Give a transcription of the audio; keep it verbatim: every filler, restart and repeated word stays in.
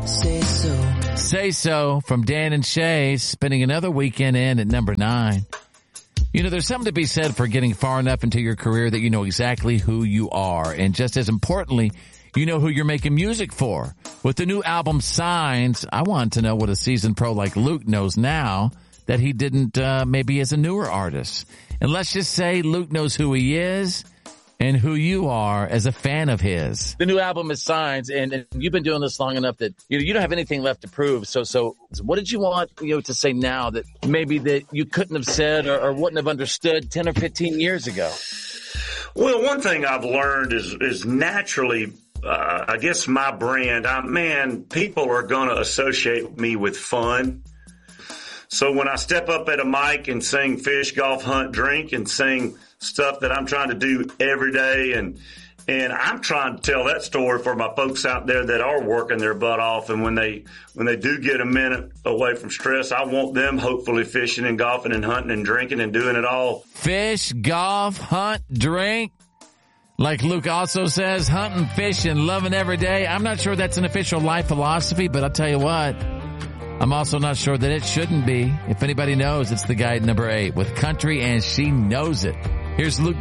Say so. Say So from Dan and Shay, spending another weekend in at number nine. You know, there's something to be said for getting far enough into your career that you know exactly who you are. And just as importantly, you know who you're making music for. With the new album Signs, I want to know what a seasoned pro like Luke knows now that he didn't uh, maybe as a newer artist. And let's just say Luke knows who he is and who you are as a fan of his. The new album is Signs, and, and you've been doing this long enough that you know, you don't have anything left to prove. So, so what did you want you know to say now that maybe that you couldn't have said or, or wouldn't have understood ten or fifteen years ago? Well, one thing I've learned is is naturally, uh, I guess my brand. I, man, people are going to associate me with fun. So when I step up at a mic and sing Fish, Golf, Hunt, Drink and sing stuff that I'm trying to do every day, and and I'm trying to tell that story for my folks out there that are working their butt off, and when they when they do get a minute away from stress, I want them hopefully fishing and golfing and hunting and drinking and doing it all. Fish, golf, hunt, drink. Like Luke also says, hunting, fishing, loving every day. I'm not sure that's an official life philosophy, but I'll tell you what, I'm also not sure that it shouldn't be. If anybody knows, it's the guy at number eight with Country, and she knows it. Here's Luke